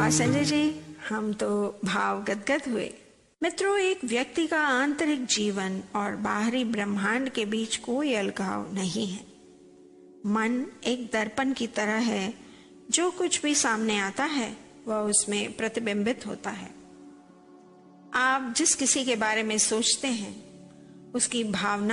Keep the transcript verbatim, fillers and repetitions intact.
वाह संजय जी, हम तो भाव गदगद हुए। मित्रों, एक व्यक्ति का आंतरिक जीवन और बाहरी ब्रह्मांड के बीच कोई अलगाव नहीं है। मन एक दर्पण की तरह है, जो कुछ भी सामने आता है वह उसमें प्रतिबिंबित होता है। आप जिस किसी के बारे में सोचते हैं उसकी भावना